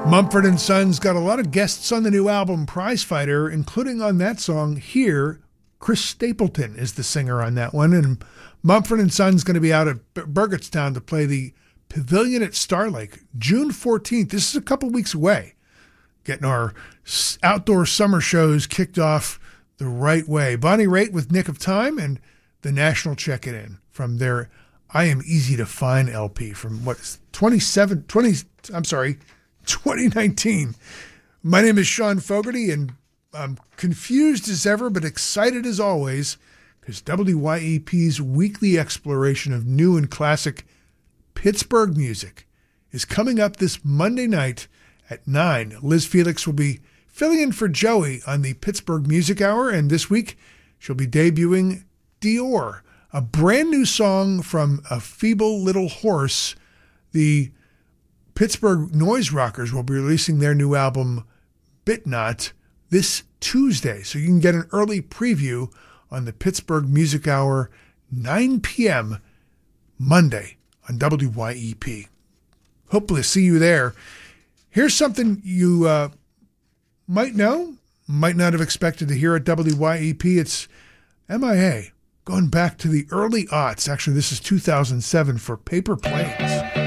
Mumford & Sons got a lot of guests on the new album Prizefighter, including on that song here. Chris Stapleton is the singer on that one, and Mumford & Sons going to be out at Burgettstown to play the Pavilion at Star Lake June 14th. This is a couple weeks away. Getting our outdoor summer shows kicked off the right way. Bonnie Raitt with Nick of Time and the National Check It In from their I Am Easy to Find LP from 2019. My name is Sean Fogarty, and I'm confused as ever, but excited as always, because WYEP's weekly exploration of new and classic Pittsburgh music is coming up this Monday night at 9. Liz Felix will be filling in for Joey on the Pittsburgh Music Hour, and this week she'll be debuting Dior, a brand new song from A Feeble Little Horse. The Pittsburgh Noise Rockers will be releasing their new album, Bitnot, this Tuesday. So you can get an early preview on the Pittsburgh Music Hour, 9 p.m. Monday on WYEP. Hopefully see you there. Here's something you might know, might not have expected to hear at WYEP. It's MIA, going back to the early aughts. Actually, this is 2007 for Paper Plane.